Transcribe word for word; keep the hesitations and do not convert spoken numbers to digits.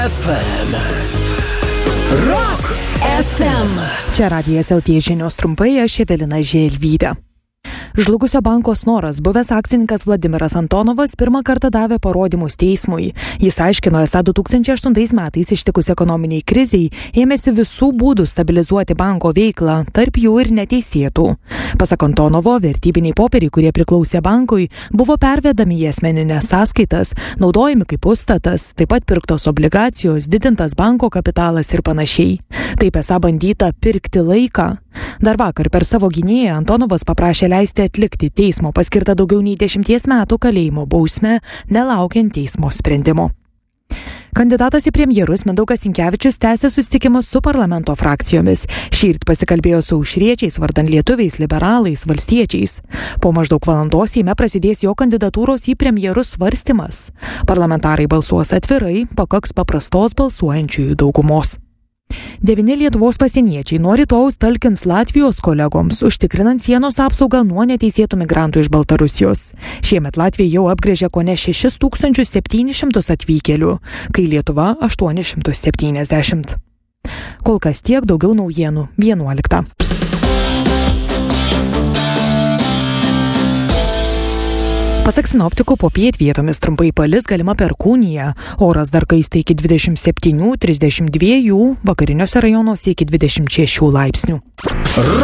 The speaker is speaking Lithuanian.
F M. Rock F M. Čia Radijas L T žinios trumpai, aš Evelina Želvytė. Žlugusio banko Snoras buvęs akcininkas Vladimiras Antonovas pirmą kartą davė parodymus teismui. Jis aiškino, esą du tūkstančiai aštuntais metais ištikus ekonominiai kriziai ėmėsi visų būdų stabilizuoti banko veiklą, tarp jų ir neteisėtų. Pasak Antonovo, vertybiniai popieriai, kurie priklausė bankui, buvo pervedami į asmeninės sąskaitas, naudojami kaip užstatas, taip pat pirktos obligacijos, didintas banko kapitalas ir panašiai. Taip esą bandyta pirkti laiką. Dar vakar per savo gynėją Antonovas paprašė leisti atlikti teismo paskirtą daugiau nei dešimties metų kalėjimo bausmę, nelaukiant teismo sprendimo. Kandidatas į premjerus Mindaugas Sinkevičius tęsė susitikimus su parlamento frakcijomis. Šįryt pasikalbėjo su aušriečiais, vardan lietuviais, liberalais, valstiečiais. Po maždaug valandos Seime prasidės jo kandidatūros į premjerus svarstymas. Parlamentarai balsuos atvirai, pakaks paprastos balsuojančiųjų daugumos. Devini Lietuvos pasieniečiai nuo rytojaus talkins Latvijos kolegoms, užtikrinant sienos apsaugą nuo neteisėtų migrantų iš Baltarusijos. Šiemet Latvija jau apgręžė kone šešis tūkstančius septynis šimtus atvykėlių, kai Lietuva aštuonis šimtus septyniasdešimt. Kol kas tiek, daugiau naujienų vienuoliktą. Pasak sinoptikų, popiet vietomis trumpai palis, galima perkūnija. Oras dar kaista iki dvidešimt septynių trisdešimt dviejų, vakariniuose rajonuose iki dvidešimt šešių laipsnių.